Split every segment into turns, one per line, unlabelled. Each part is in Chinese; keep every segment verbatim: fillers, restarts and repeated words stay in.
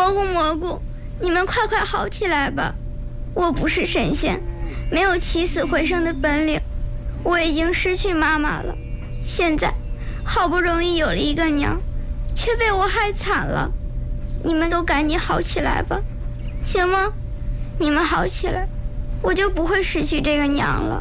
蘑菇蘑菇，你们快快好起来吧！我不是神仙，没有起死回生的本领，我已经失去妈妈了，现在好不容易有了一个娘，却被我害惨了。你们都赶紧好起来吧，行吗？你们好起来，我就不会失去这个娘了。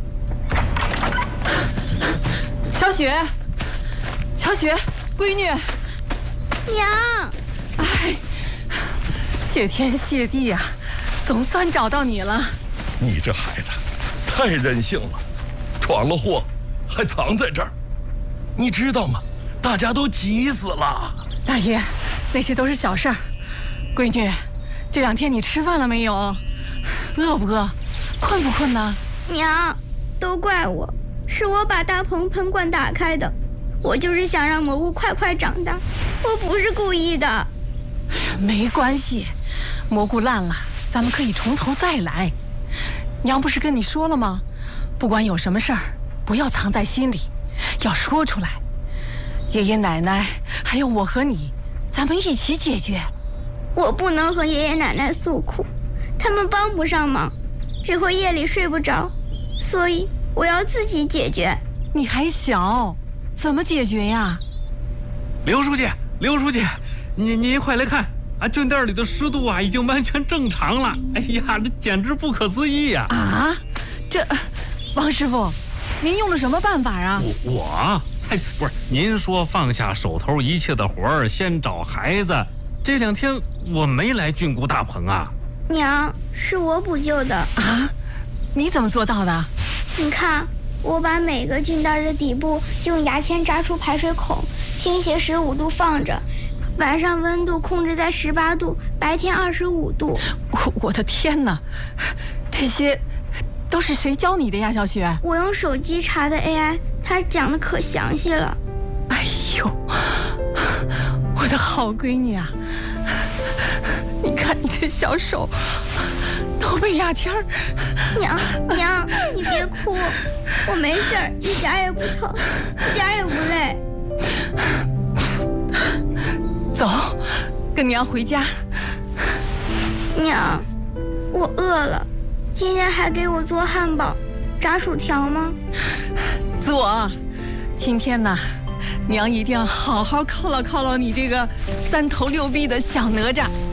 小雪，小雪，闺女，
娘！
哎，谢天谢地呀、啊，总算找到你了。
你这孩子太任性了，闯了祸还藏在这儿，你知道吗？大家都急死了。
大爷，那些都是小事儿。闺女，这两天你吃饭了没有？饿不饿？困不困呢？
娘，都怪我，是我把大棚喷罐打开的，我就是想让蘑菇快快长大，我不是故意的。
没关系，蘑菇烂了，咱们可以从头再来。娘不是跟你说了吗？不管有什么事儿，不要藏在心里，要说出来。爷爷奶奶还有我和你，咱们一起解决。
我不能和爷爷奶奶诉苦，他们帮不上忙，只会夜里睡不着，所以我要自己解决。
你还小，怎么解决呀？
刘书记，刘书记，您您快来看，啊，菌袋里的湿度啊已经完全正常了。哎呀，这简直不可思议呀！
啊，这，王师傅，您用了什么办法啊？
我我，哎，不是，您说放下手头一切的活儿，先找孩子。这两天我没来菌菇大棚啊。
娘，是我补救的
啊？你怎么做到的？
你看，我把每个菌袋的底部用牙签扎出排水孔，倾斜十五度放着，晚上温度控制在十八度，白天二十五度。
我我的天哪，这些都是谁教你的呀，小雪？
我用手机查的 A I， 它讲的可详细了。
哎呦，我的好闺女啊！你看你这小手都被牙签儿。
娘娘，你别哭，我没事儿，一点也不疼，一点也不累。
走，跟娘回家。
娘，我饿了，今天还给我做汉堡、炸薯条吗？
做，今天呢，娘一定要好好犒劳犒劳你这个三头六臂的小哪吒。